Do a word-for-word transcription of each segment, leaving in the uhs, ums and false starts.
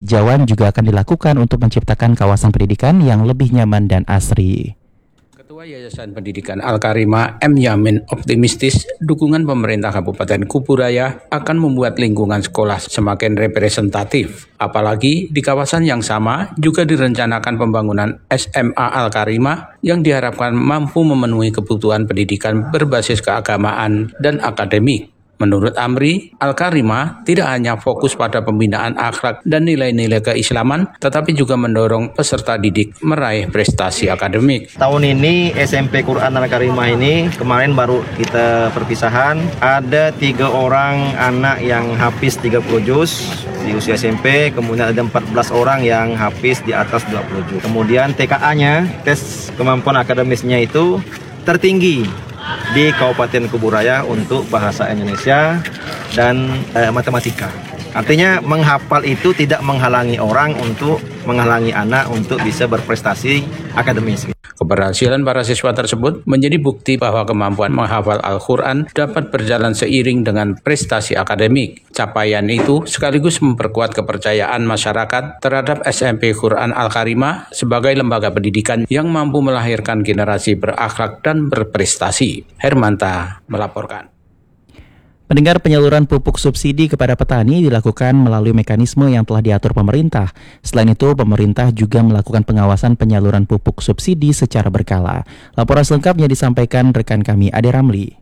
penghijauan juga akan dilakukan untuk menciptakan kawasan pendidikan yang lebih nyaman dan asri. Ketua Yayasan Pendidikan Al-Karimah M. Yamin optimistis dukungan pemerintah Kabupaten Kuburaya akan membuat lingkungan sekolah semakin representatif. Apalagi di kawasan yang sama juga direncanakan pembangunan S M A Al-Karimah yang diharapkan mampu memenuhi kebutuhan pendidikan berbasis keagamaan dan akademik. Menurut Amri, Al-Karimah tidak hanya fokus pada pembinaan akhlak dan nilai-nilai keislaman, tetapi juga mendorong peserta didik meraih prestasi akademik. Tahun ini S M P Quran Al-Karimah ini kemarin baru kita perpisahan. Ada tiga orang anak yang hafiz tiga puluh juz di usia S M P, kemudian ada empat belas orang yang hafiz di atas dua puluh juz. Kemudian T K A-nya, tes kemampuan akademisnya itu tertinggi di Kabupaten Kuburaya untuk bahasa Indonesia dan eh, matematika. Artinya menghafal itu tidak menghalangi orang untuk menghalangi anak untuk bisa berprestasi akademis. Keberhasilan para siswa tersebut menjadi bukti bahwa kemampuan menghafal Al-Quran dapat berjalan seiring dengan prestasi akademik. Capaian itu sekaligus memperkuat kepercayaan masyarakat terhadap S M P Quran Al-Karimah sebagai lembaga pendidikan yang mampu melahirkan generasi berakhlak dan berprestasi. Hermanta melaporkan. Pendengar, penyaluran pupuk subsidi kepada petani dilakukan melalui mekanisme yang telah diatur pemerintah. Selain itu, pemerintah juga melakukan pengawasan penyaluran pupuk subsidi secara berkala. Laporan selengkapnya disampaikan rekan kami Ade Ramli.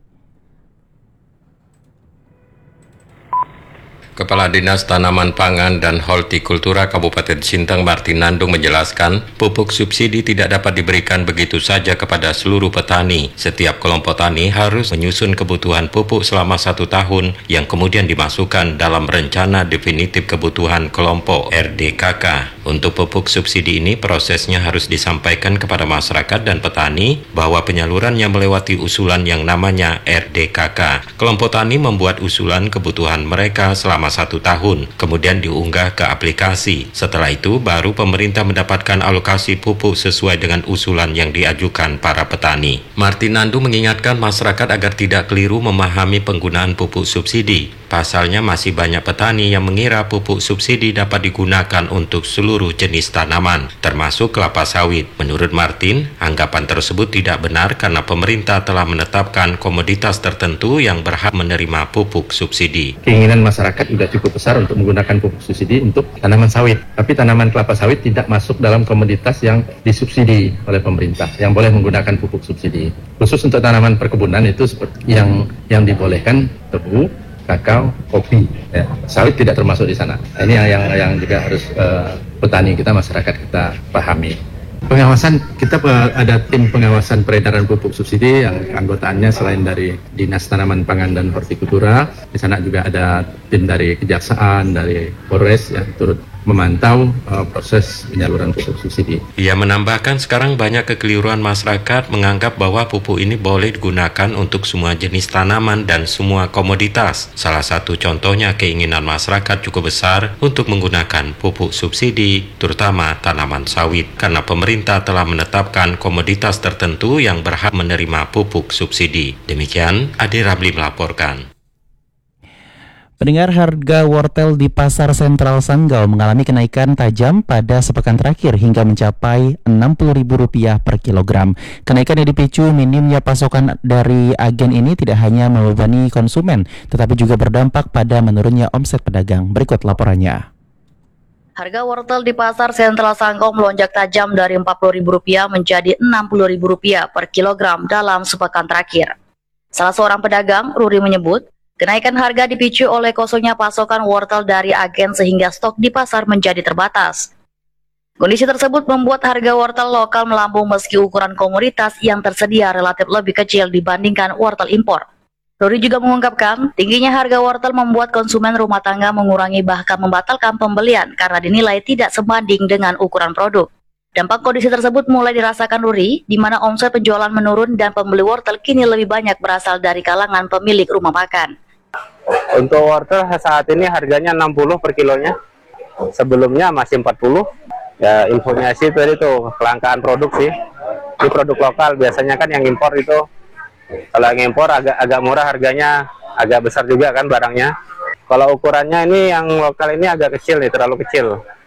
Kepala Dinas Tanaman Pangan dan Hortikultura Kabupaten Sintang Martin Nandung menjelaskan, pupuk subsidi tidak dapat diberikan begitu saja kepada seluruh petani. Setiap kelompok tani harus menyusun kebutuhan pupuk selama satu tahun yang kemudian dimasukkan dalam rencana definitif kebutuhan kelompok R D K K. Untuk pupuk subsidi ini, prosesnya harus disampaikan kepada masyarakat dan petani bahwa penyalurannya melewati usulan yang namanya R D K K. Kelompok tani membuat usulan kebutuhan mereka selama satu tahun, kemudian diunggah ke aplikasi. Setelah itu, baru pemerintah mendapatkan alokasi pupuk sesuai dengan usulan yang diajukan para petani. Martin Nandu mengingatkan masyarakat agar tidak keliru memahami penggunaan pupuk subsidi. Pasalnya masih banyak petani yang mengira pupuk subsidi dapat digunakan untuk seluruh jenis tanaman, termasuk kelapa sawit. Menurut Martin, anggapan tersebut tidak benar karena pemerintah telah menetapkan komoditas tertentu yang berhak menerima pupuk subsidi. Keinginan masyarakat sudah cukup besar untuk menggunakan pupuk subsidi untuk tanaman sawit. Tapi tanaman kelapa sawit tidak masuk dalam komoditas yang disubsidi oleh pemerintah, yang boleh menggunakan pupuk subsidi. Khusus untuk tanaman perkebunan itu seperti yang yang dibolehkan tebu, kakao, kopi. Ya, sawit tidak termasuk di sana. Ini yang yang, yang juga harus uh, petani kita, masyarakat kita pahami. Pengawasan, kita ada tim pengawasan peredaran pupuk subsidi yang anggotaannya selain dari Dinas Tanaman Pangan dan Hortikultura, di sana juga ada tim dari Kejaksaan, dari Polres yang turut memantau uh, proses penyaluran pupuk subsidi. Ia menambahkan sekarang banyak kekeliruan masyarakat menganggap bahwa pupuk ini boleh digunakan untuk semua jenis tanaman dan semua komoditas. Salah satu contohnya keinginan masyarakat cukup besar untuk menggunakan pupuk subsidi, terutama tanaman sawit, karena pemerintah telah menetapkan komoditas tertentu yang berhak menerima pupuk subsidi. Demikian, Ade Ramli melaporkan. Pendengar, harga wortel di Pasar Sentral Sanggau mengalami kenaikan tajam pada sepekan terakhir hingga mencapai enam puluh ribu rupiah per kilogram. Kenaikan yang dipicu minimnya pasokan dari agen ini tidak hanya membebani konsumen, tetapi juga berdampak pada menurunnya omset pedagang. Berikut laporannya. Harga wortel di Pasar Sentral Sanggau melonjak tajam dari empat puluh ribu rupiah menjadi enam puluh ribu rupiah per kilogram dalam sepekan terakhir. Salah seorang pedagang, Ruri, menyebut, kenaikan harga dipicu oleh kosongnya pasokan wortel dari agen sehingga stok di pasar menjadi terbatas. Kondisi tersebut membuat harga wortel lokal melambung meski ukuran komoditas yang tersedia relatif lebih kecil dibandingkan wortel impor. Ruri juga mengungkapkan, tingginya harga wortel membuat konsumen rumah tangga mengurangi bahkan membatalkan pembelian karena dinilai tidak sebanding dengan ukuran produk. Dampak kondisi tersebut mulai dirasakan Ruri, di mana omset penjualan menurun dan pembeli wortel kini lebih banyak berasal dari kalangan pemilik rumah makan. Untuk wortel saat ini harganya enam puluh per kilonya, sebelumnya masih empat puluh. Ya, infonya sih tadi tuh kelangkaan produk sih. Ini produk lokal, biasanya kan yang impor itu, kalau yang impor agak agak murah harganya, agak besar juga kan barangnya. Kalau ukurannya ini yang lokal ini agak kecil nih, terlalu kecil.